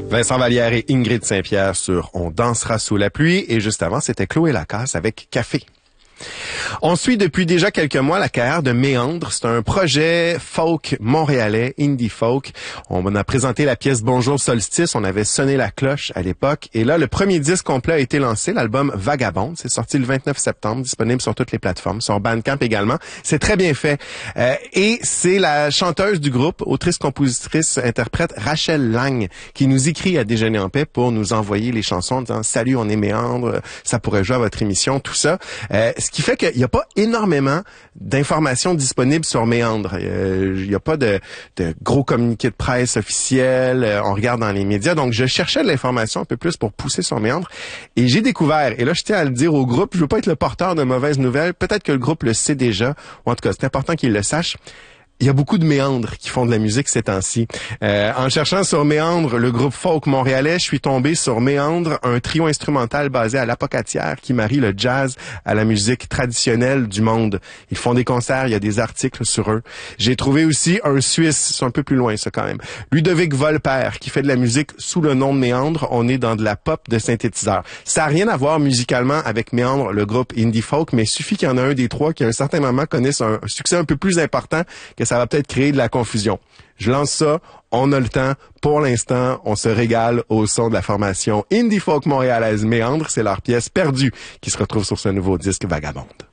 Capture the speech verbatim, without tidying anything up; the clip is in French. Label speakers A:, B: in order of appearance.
A: Vincent Vallière et Ingrid Saint-Pierre sur On dansera sous la pluie. Et juste avant, c'était Chloé Lacasse avec Café. On suit depuis déjà quelques mois la carrière de Méandre. C'est un projet folk montréalais, indie folk. On a présenté la pièce Bonjour Solstice. On avait sonné la cloche à l'époque. Et là, le premier disque complet a été lancé, l'album Vagabonde. C'est sorti le vingt-neuf septembre, disponible sur toutes les plateformes, sur Bandcamp également. C'est très bien fait. Euh, et c'est la chanteuse du groupe, autrice, compositrice, interprète Rachel Lang, qui nous écrit à Déjeuner en paix pour nous envoyer les chansons en disant « Salut, on est Méandre, ça pourrait jouer à votre émission », tout ça. Euh, Ce qui fait qu'il n'y a pas énormément d'informations disponibles sur Méandre. Euh, il n'y a pas de, de gros communiqués de presse officiels. Euh, on regarde dans les médias. Donc, je cherchais de l'information un peu plus pour pousser sur Méandre. Et j'ai découvert, et là, je tiens à le dire au groupe, je veux pas être le porteur de mauvaises nouvelles. Peut-être que le groupe le sait déjà. Ou en tout cas, c'est important qu'il le sache. Il y a beaucoup de Méandres qui font de la musique ces temps-ci. Euh, en cherchant sur Méandre, le groupe folk montréalais, je suis tombé sur Méandre, un trio instrumental basé à l'Apocatière qui marie le jazz à la musique traditionnelle du monde. Ils font des concerts, il y a des articles sur eux. J'ai trouvé aussi un Suisse, c'est un peu plus loin ça quand même, Ludovic Volper, qui fait de la musique sous le nom de Méandre. On est dans de la pop de synthétiseur. Ça n'a rien à voir musicalement avec Méandre, le groupe indie folk, mais il suffit qu'il y en a un des trois qui à un certain moment connaisse un, un succès un peu plus important que ça va peut-être créer de la confusion. Je lance ça, on a le temps. Pour l'instant, on se régale au son de la formation indie folk montréalaise Méandre. C'est leur pièce Perdue qui se retrouve sur ce nouveau disque Vagabonde.